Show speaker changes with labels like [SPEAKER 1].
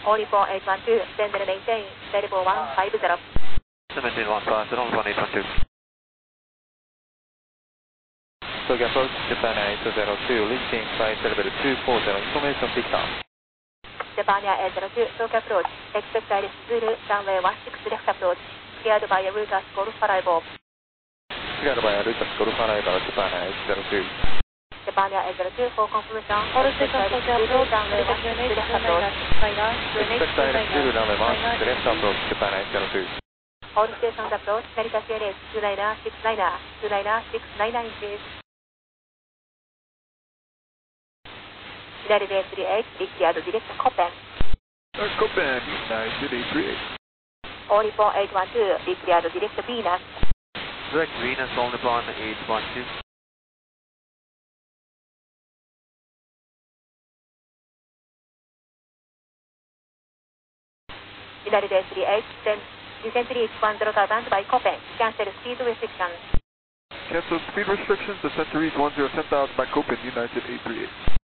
[SPEAKER 1] All report 812, send and maintain, level 150.
[SPEAKER 2] 17 150, 1812.
[SPEAKER 3] Tokyo approach, Japan Air 202, lifting flight level 240, information picked up.
[SPEAKER 1] Japan Air 802, Tokyo approach, expect Iris Zulu, runway 16 left approach, cleared by a Rutas Golf arrival.
[SPEAKER 3] Cleared by a Rutas Golf arrival, Japan Air 802.
[SPEAKER 1] Japan Air 802, for confirmation,
[SPEAKER 4] All stations Tokyo approach,
[SPEAKER 1] runway
[SPEAKER 4] British
[SPEAKER 1] 16
[SPEAKER 4] units,
[SPEAKER 1] left
[SPEAKER 4] 29
[SPEAKER 1] approach.
[SPEAKER 4] radar,
[SPEAKER 3] Expect Iris Zulu, runway 16 left approach, Japan Air 802.
[SPEAKER 1] All stations approach, Meritas units, 29699, 29699 inches. United 838, declared direct Copen.
[SPEAKER 3] Copen, United 838.
[SPEAKER 1] All report 812, declared direct Venus.
[SPEAKER 2] Direct Venus, all upon 812.
[SPEAKER 1] United 838, send descent reach 10 band by Copen. Cancel speed restriction.
[SPEAKER 3] Cancel speed restrictions, descent to reach 10,000 by Copen, United 838.